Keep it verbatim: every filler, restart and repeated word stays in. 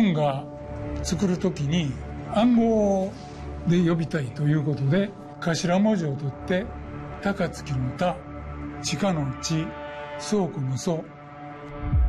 本が作るときに暗号で呼びたいということで頭文字を取って高槻の田、地下の地、倉庫の倉、